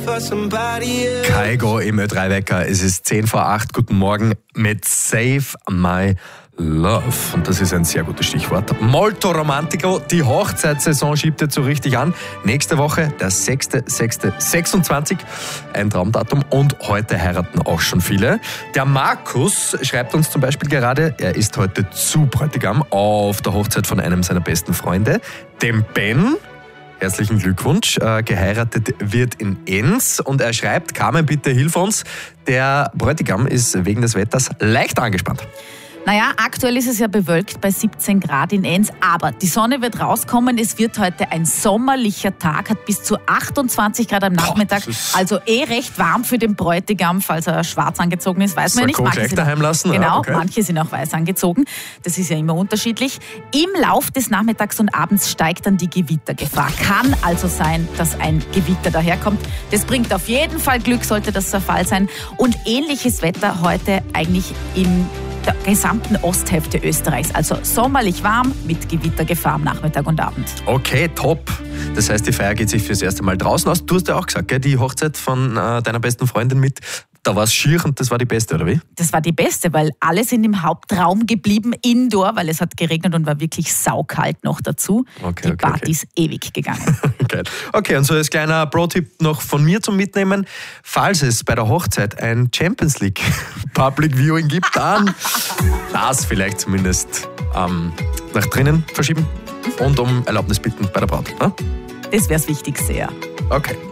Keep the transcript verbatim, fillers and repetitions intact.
Kygo im Ö drei Wecker. Es ist zehn vor acht. Guten Morgen mit Save My Love. Und das ist ein sehr gutes Stichwort. Molto Romantico. Die Hochzeitssaison schiebt jetzt so richtig an. Nächste Woche, der sechster sechster sechsundzwanzig. Ein Traumdatum. Und heute heiraten auch schon viele. Der Markus schreibt uns zum Beispiel gerade, er ist heute zu Bräutigam auf der Hochzeit von einem seiner besten Freunde, dem Ben. Herzlichen Glückwunsch. Äh, geheiratet wird in Enns. Und er schreibt, Carmen, bitte hilf uns. Der Bräutigam ist wegen des Wetters leicht angespannt. Naja, aktuell ist es ja bewölkt bei siebzehn Grad in Enns, aber die Sonne wird rauskommen. Es wird heute ein sommerlicher Tag, hat bis zu achtundzwanzig Grad am Nachmittag. Boah, also eh recht warm für den Bräutigam, falls er schwarz angezogen ist, weiß man nicht. Manche gleich daheim lassen. Genau, ja, okay. Manche sind auch weiß angezogen. Das ist ja immer unterschiedlich. Im Lauf des Nachmittags und Abends steigt dann die Gewittergefahr. Kann also sein, dass ein Gewitter daherkommt. Das bringt auf jeden Fall Glück, sollte das der Fall sein. Und ähnliches Wetter heute eigentlich in der gesamten Osthälfte Österreichs. Also sommerlich warm mit Gewittergefahr am Nachmittag und Abend. Okay, top. Das heißt, die Feier geht sich fürs erste Mal draußen aus. Du hast ja auch gesagt, gell, die Hochzeit von äh, deiner besten Freundin mit, da war es schier und das war die beste, oder wie? Das war die beste, weil alle sind im Hauptraum geblieben, indoor, weil es hat geregnet und war wirklich saukalt noch dazu. Okay, die okay, Party okay. ist ewig gegangen. Geil. Okay, und so als kleiner Pro-Tipp noch von mir zum Mitnehmen. Falls es bei der Hochzeit ein Champions League Public Viewing gibt, dann das vielleicht zumindest ähm, nach drinnen verschieben und um Erlaubnis bitten bei der Braut. Ne? Das wäre das Wichtigste, ja. Okay.